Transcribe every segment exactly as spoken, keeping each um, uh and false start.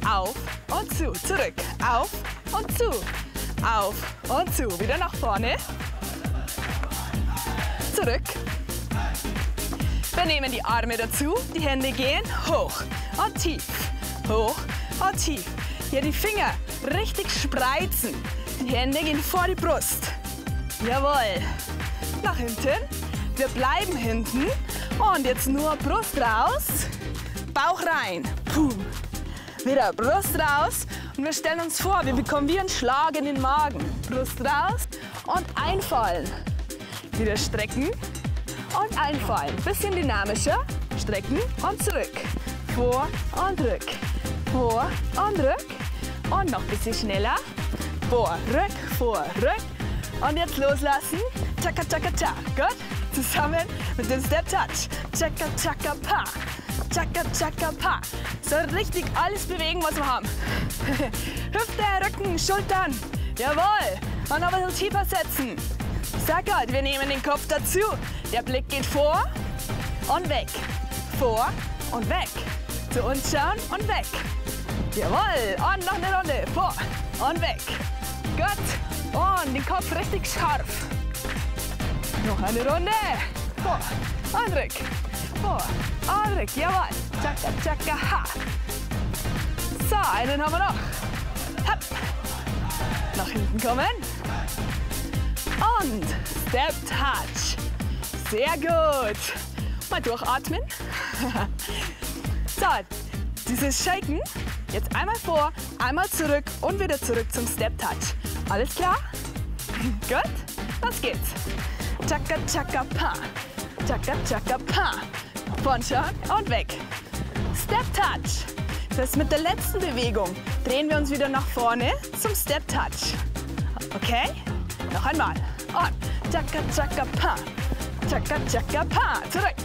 Auf und zu. Zurück. Auf und zu. Auf und zu. Wieder nach vorne. Zurück. Wir nehmen die Arme dazu. Die Hände gehen hoch und tief. Hoch und tief. Hier die Finger richtig spreizen. Die Hände gehen vor die Brust. Jawohl. Nach hinten. Wir bleiben hinten. Und jetzt nur Brust raus. Bauch rein. Puh. Wieder Brust raus. Und wir stellen uns vor, wir bekommen wie einen Schlag in den Magen. Brust raus und einfallen. Wieder strecken und einfallen. Bisschen dynamischer. Strecken und zurück. Vor und rück. Vor und rück. Und noch ein bisschen schneller. Vor, rück, vor, rück. Und jetzt loslassen. Chaka, chaka, cha. Gut. Zusammen mit dem Step Touch. Chaka, chaka, pa. Chaka, chaka, pa. So richtig alles bewegen, was wir haben. Hüfte, Rücken, Schultern. Jawohl. Und noch ein bisschen tiefer setzen. Sehr gut. Wir nehmen den Kopf dazu. Der Blick geht vor und weg. Vor und weg. Zu uns schauen und weg. Jawohl. Und noch eine Runde. Vor und weg. Gut. Und den Kopf richtig scharf. Noch eine Runde. Vor und rück. Vor und rück. Jawohl. Chaka, chaka, ha. So, einen haben wir noch. Hopp. Nach hinten kommen. Und Step Touch. Sehr gut. Mal durchatmen. So, dieses Shaken. Jetzt einmal vor, einmal zurück und wieder zurück zum Step Touch. Alles klar? Gut. Los geht's. Chaka, chaka, pa. Chaka, chaka, pa. Vornschauen und weg. Step Touch. Das ist mit der letzten Bewegung. Drehen wir uns wieder nach vorne zum Step Touch. Okay? Noch einmal. Und chaka, chaka, pa. Chaka, chaka, pa. Zurück.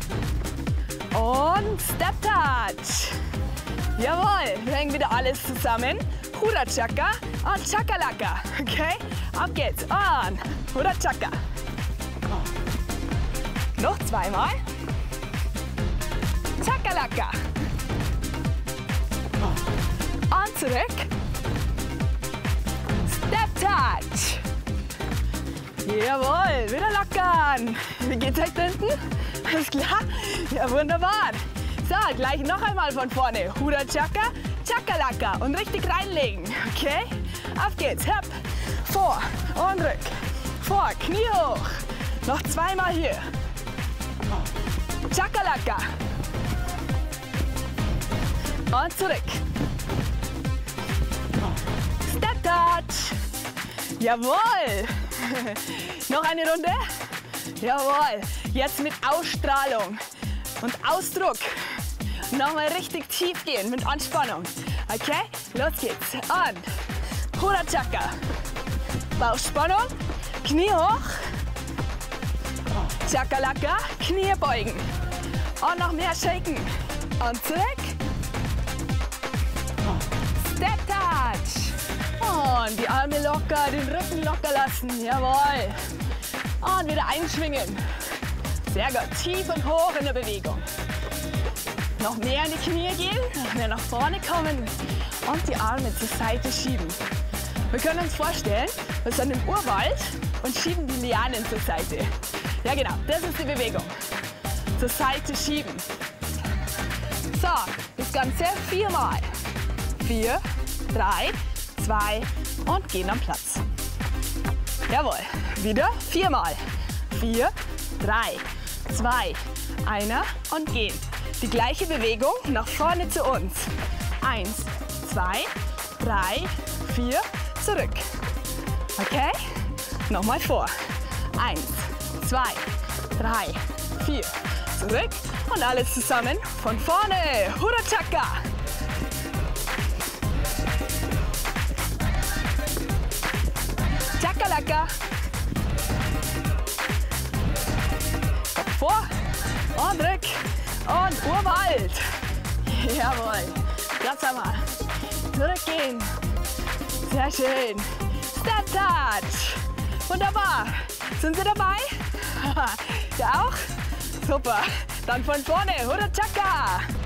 Und Step Touch. Jawohl. Wir hängen wieder alles zusammen. Hura Chaka und Chakalaka. Okay? Ab geht's. Und Hura Chaka. Noch zweimal. Chakalaka. Und zurück. Step Touch. Jawohl, wieder lockern. Wie geht's euch da hinten? Alles klar? Ja, wunderbar. So, gleich noch einmal von vorne. Hura Chaka, Chakalaka. Und richtig reinlegen. Okay? Auf geht's. Hopp. Vor und rück. Vor, Knie hoch. Noch zweimal hier. Chakalaka. Und zurück. Step Touch. Jawohl. Noch eine Runde. Jawohl. Jetzt mit Ausstrahlung und Ausdruck. Nochmal richtig tief gehen mit Anspannung. Okay? Los geht's. Und Hura Chaka. Bauchspannung. Knie hoch. Chakalaka. Knie beugen. Und noch mehr shaken. Und zurück. Step Touch. Und die Arme locker, den Rücken locker lassen. Jawohl. Und wieder einschwingen. Sehr gut. Tief und hoch in der Bewegung. Noch mehr in die Knie gehen, noch mehr nach vorne kommen und die Arme zur Seite schieben. Wir können uns vorstellen, wir sind im Urwald und schieben die Lianen zur Seite. Ja genau, das ist die Bewegung. Zur Seite schieben. So, das Ganze viermal. Vier, drei, zwei und gehen am Platz. Jawohl, wieder viermal. Vier, drei, zwei, einer und gehen. Die gleiche Bewegung nach vorne zu uns. Eins, zwei, drei, vier, zurück. Okay? Nochmal vor. Eins, zwei, drei, vier, zurück. Und alles zusammen von vorne. Hura Chaka. Chakalaka. Vor und rück. Und Urwald. Jawohl. Platz einmal. Zurückgehen. Sehr schön. Step Touch. Wunderbar. Sind Sie dabei? Ja auch? Super. Dann von vorne. Hura Chaka.